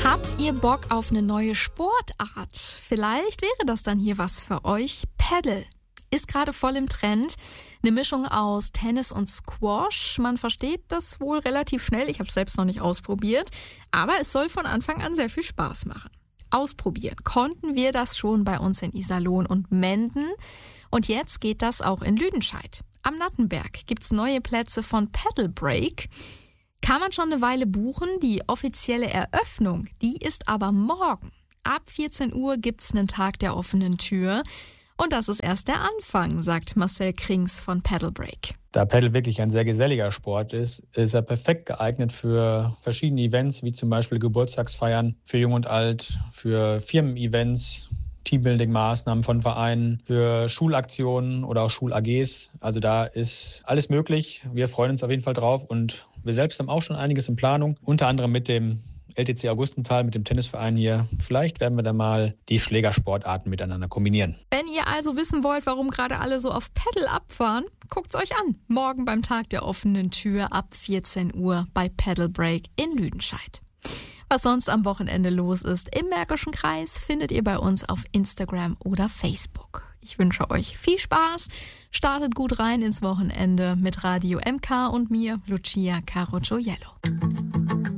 Habt ihr Bock auf eine neue Sportart? Vielleicht wäre das dann hier was für euch. Paddle ist gerade voll im Trend. Eine Mischung aus Tennis und Squash. Man versteht das wohl relativ schnell. Ich habe es selbst noch nicht ausprobiert. Aber es soll von Anfang an sehr viel Spaß machen. Ausprobieren konnten wir das schon bei uns in Iserlohn und Menden. Und jetzt geht das auch in Lüdenscheid. Am Nattenberg gibt's neue Plätze von Paddle Break. Kann man schon eine Weile buchen. Die offizielle Eröffnung, die ist aber morgen. Ab 14 Uhr gibt's einen Tag der offenen Tür. Und das ist erst der Anfang, sagt Marcel Krings von Paddle Break. Da Paddle wirklich ein sehr geselliger Sport ist er perfekt geeignet für verschiedene Events, wie zum Beispiel Geburtstagsfeiern für Jung und Alt, für Firmen-Events, Teambuilding-Maßnahmen von Vereinen, für Schulaktionen oder auch Schul-AGs. Also da ist alles möglich. Wir freuen uns auf jeden Fall drauf und wir selbst haben auch schon einiges in Planung, unter anderem mit dem LTC Augustenthal, mit dem Tennisverein hier. Vielleicht werden wir da mal die Schlägersportarten miteinander kombinieren. Wenn ihr also wissen wollt, warum gerade alle so auf Paddle abfahren, guckt's euch an. Morgen beim Tag der offenen Tür ab 14 Uhr bei Paddle Break in Lüdenscheid. Was sonst am Wochenende los ist im Märkischen Kreis, findet ihr bei uns auf Instagram oder Facebook. Ich wünsche euch viel Spaß, startet gut rein ins Wochenende mit Radio MK und mir, Lucia Carocciolello.